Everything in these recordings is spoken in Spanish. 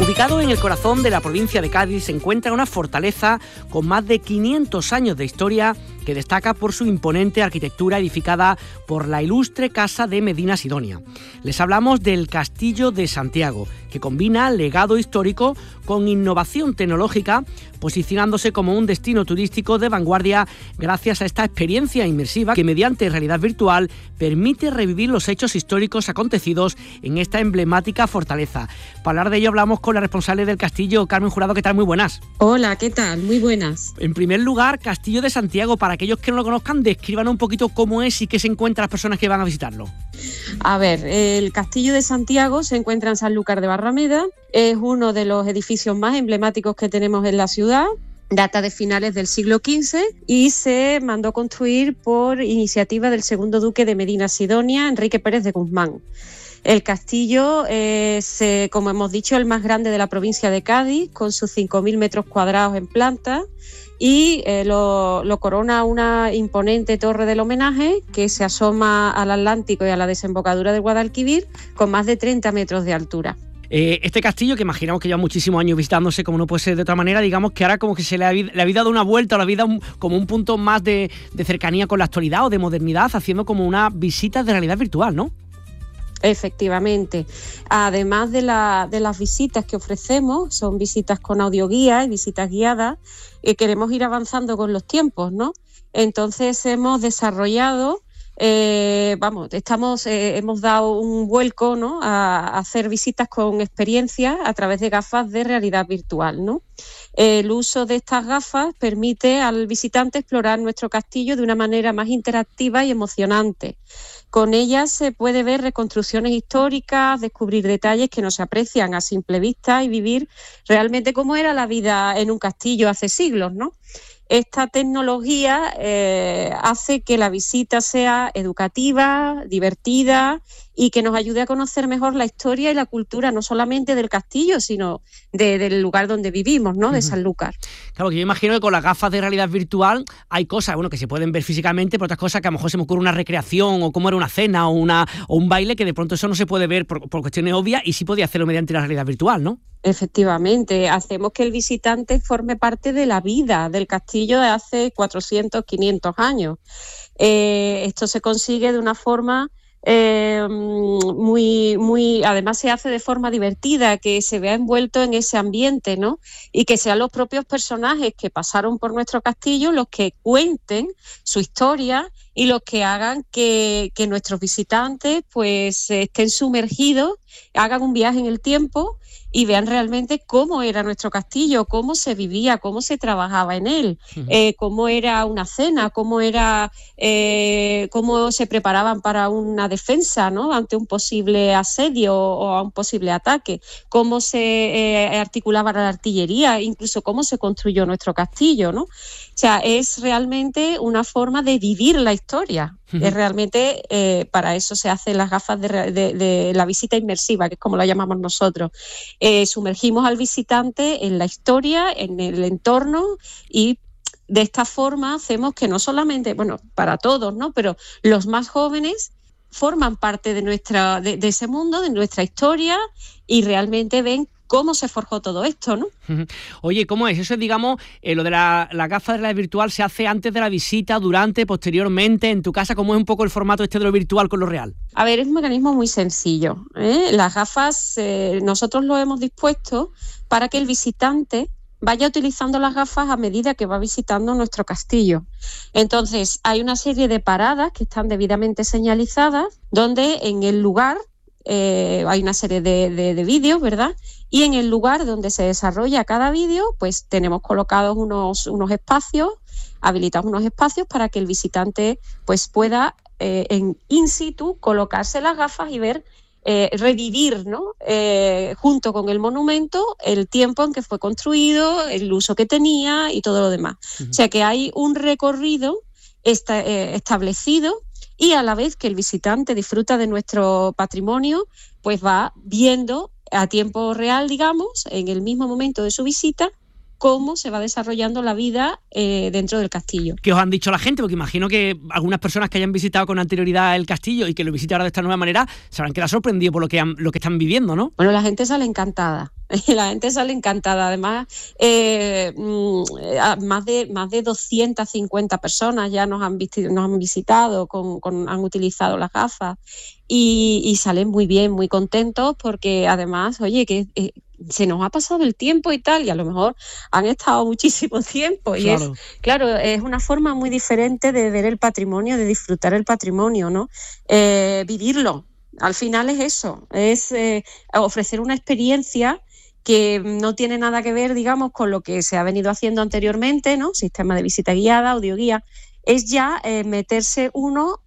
Ubicado en el corazón de la provincia de Cádiz se encuentra una fortaleza con más de 500 años de historia que destaca por su imponente arquitectura edificada por la ilustre Casa de Medina Sidonia. Les hablamos del Castillo de Santiago, que combina legado histórico con innovación tecnológica, posicionándose como un destino turístico de vanguardia gracias a esta experiencia inmersiva que mediante realidad virtual permite revivir los hechos históricos acontecidos en esta emblemática fortaleza. Para hablar de ello hablamos con la responsable del castillo, Carmen Jurado. ¿Qué tal? Muy buenas. Hola, ¿qué tal? Muy buenas. En primer lugar, Castillo de Santiago, para aquellos que no lo conozcan, describan un poquito cómo es y qué se encuentran las personas que van a visitarlo. A ver, el Castillo de Santiago se encuentra en Sanlúcar de Barrameda, es uno de los edificios más emblemáticos que tenemos en la ciudad. Data de finales del siglo XV y se mandó construir por iniciativa del segundo duque de Medina Sidonia, Enrique Pérez de Guzmán. El castillo es, como hemos dicho, el más grande de la provincia de Cádiz, con sus 5.000 metros cuadrados en planta, y lo corona una imponente torre del homenaje que se asoma al Atlántico y a la desembocadura del Guadalquivir, con más de 30 metros de altura. Este castillo, que imaginamos que lleva muchísimos años visitándose, como no puede ser de otra manera, digamos que ahora como que se le ha dado una vuelta, o la vida como un punto más de cercanía con la actualidad o de modernidad, haciendo como una visita de realidad virtual, ¿no? Efectivamente. Además de las visitas que ofrecemos, son visitas con audioguía y visitas guiadas, queremos ir avanzando con los tiempos, ¿no? Entonces hemos desarrollado, hemos dado un vuelco, ¿no?, a hacer visitas con experiencia a través de gafas de realidad virtual, ¿no? El uso de estas gafas permite al visitante explorar nuestro castillo de una manera más interactiva y emocionante. Con ellas se puede ver reconstrucciones históricas, descubrir detalles que no se aprecian a simple vista y vivir realmente cómo era la vida en un castillo hace siglos, ¿no? Esta tecnología hace que la visita sea educativa, divertida y que nos ayude a conocer mejor la historia y la cultura, no solamente del castillo, sino del lugar donde vivimos, ¿no?, de Sanlúcar. Claro, que yo imagino que con las gafas de realidad virtual hay cosas, bueno, que se pueden ver físicamente, pero otras cosas que a lo mejor se me ocurre una recreación o cómo era una cena o un baile, que de pronto eso no se puede ver por cuestiones obvias y sí podía hacerlo mediante la realidad virtual, ¿no? Efectivamente, hacemos que el visitante forme parte de la vida del castillo de hace 400, 500 años. Esto se consigue de una forma además se hace de forma divertida, que se vea envuelto en ese ambiente, ¿no? Y que sean los propios personajes que pasaron por nuestro castillo los que cuenten su historia y los que hagan que nuestros visitantes pues estén sumergidos, hagan un viaje en el tiempo y vean realmente cómo era nuestro castillo, cómo se vivía, cómo se trabajaba en él, cómo era una cena, cómo se preparaban para una defensa, ¿no?, ante un posible asedio o a un posible ataque, cómo se articulaba la artillería, incluso cómo se construyó nuestro castillo, ¿no? O sea, es realmente una forma de vivir la historia. Es realmente para eso se hacen las gafas de la visita inmersiva, que es como la llamamos nosotros. Sumergimos al visitante en la historia, en el entorno, y de esta forma hacemos que no solamente, bueno, para todos, ¿no?, pero los más jóvenes forman parte de ese mundo, de nuestra historia, y realmente ven cómo se forjó todo esto, ¿no? Oye, ¿cómo es? Eso es, digamos, lo de la gafa de realidad virtual se hace antes de la visita, durante, posteriormente, en tu casa. ¿Cómo es un poco el formato de lo virtual con lo real? A ver, es un mecanismo muy sencillo, ¿eh? Las gafas, nosotros lo hemos dispuesto para que el visitante vaya utilizando las gafas a medida que va visitando nuestro castillo. Entonces, hay una serie de paradas que están debidamente señalizadas, donde en el lugar hay una serie de vídeos, ¿verdad? Y en el lugar donde se desarrolla cada vídeo, pues tenemos colocados unos espacios, habilitados unos espacios para que el visitante pues pueda en in situ colocarse las gafas y ver, revivir, ¿no?, junto con el monumento, el tiempo en que fue construido, el uso que tenía y todo lo demás. O sea que hay un recorrido establecido, y a la vez que el visitante disfruta de nuestro patrimonio, pues va viendo a tiempo real, digamos, en el mismo momento de su visita, cómo se va desarrollando la vida dentro del castillo. ¿Qué os han dicho la gente? Porque imagino que algunas personas que hayan visitado con anterioridad el castillo y que lo visiten ahora de esta nueva manera se habrán quedado sorprendidos por lo que están viviendo, ¿no? Bueno, la gente sale encantada. La gente sale encantada. Además, más de 250 personas ya nos han visitado, han utilizado las gafas y salen muy bien, muy contentos, porque además, oye, que se nos ha pasado el tiempo y tal, y a lo mejor han estado muchísimo tiempo. Claro. Y es una forma muy diferente de ver el patrimonio, de disfrutar el patrimonio, ¿no? Vivirlo. Al final es eso, es ofrecer una experiencia que no tiene nada que ver, digamos, con lo que se ha venido haciendo anteriormente, ¿no? Sistema de visita guiada, audioguía. Es ya meterse uno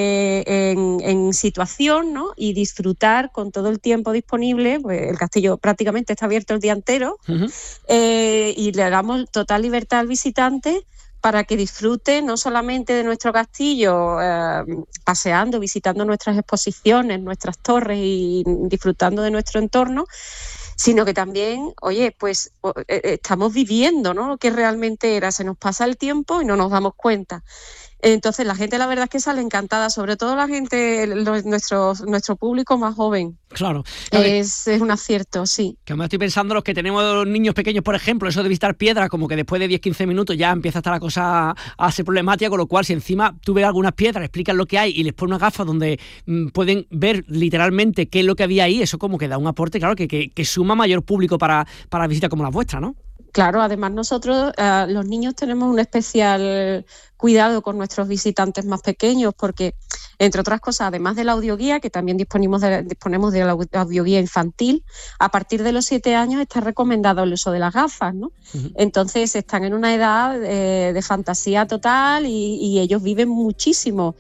en situación, ¿no? Y disfrutar con todo el tiempo disponible. Pues el castillo prácticamente está abierto el día entero. Uh-huh. Y le damos total libertad al visitante para que disfrute no solamente de nuestro castillo, paseando, visitando nuestras exposiciones, nuestras torres y disfrutando de nuestro entorno, sino que también, oye, pues estamos viviendo, ¿no? Lo que realmente era. Se nos pasa el tiempo y no nos damos cuenta. Entonces la gente, la verdad es que sale encantada, sobre todo la gente, nuestro público más joven. Claro. Es un acierto, sí. Que me estoy pensando los que tenemos niños pequeños, por ejemplo, eso de visitar piedras, como que después de 10-15 minutos ya empieza a estar la cosa a ser problemática, con lo cual si encima tú ves algunas piedras, explicas lo que hay y les pones unas gafas donde pueden ver literalmente qué es lo que había ahí, eso como que da un aporte, claro, que suma mayor público para visitas como la vuestra, ¿no? Claro, además nosotros, los niños, tenemos un especial cuidado con nuestros visitantes más pequeños, porque, entre otras cosas, además de la audioguía, que también disponemos de la audioguía infantil, a partir de los 7 años está recomendado el uso de las gafas, ¿no? Uh-huh. Entonces están en una edad de fantasía total y ellos viven muchísimo,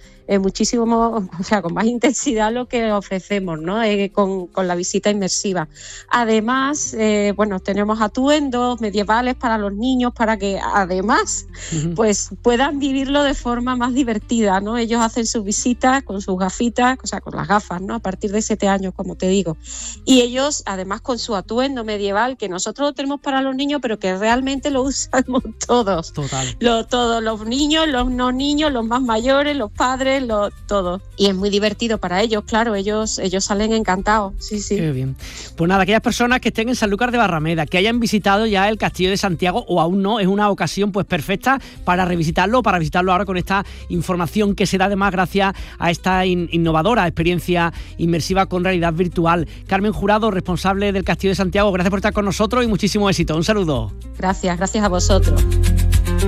o sea, con más intensidad lo que ofrecemos, ¿no? Con la visita inmersiva. Además, tenemos atuendos medievales para los niños, para que además pues puedan vivirlo de forma más divertida, ¿no? Ellos hacen sus visitas con sus gafitas, o sea, con las gafas, ¿no? A partir de 7 años, como te digo. Y ellos, además, con su atuendo medieval, que nosotros lo tenemos para los niños, pero que realmente lo usamos todos. Total. Todos, los niños, los no niños, los más mayores, los padres, todo. Y es muy divertido para ellos, claro, ellos salen encantados, sí. Qué bien. Pues nada, aquellas personas que estén en Sanlúcar de Barrameda, que hayan visitado ya el Castillo de Santiago o aún no, es una ocasión pues perfecta para revisitarlo, para visitarlo ahora con esta información que se da además gracias a esta innovadora experiencia inmersiva con realidad virtual. Carmen Jurado, responsable del Castillo de Santiago, gracias por estar con nosotros y muchísimo éxito. Un saludo. Gracias a vosotros.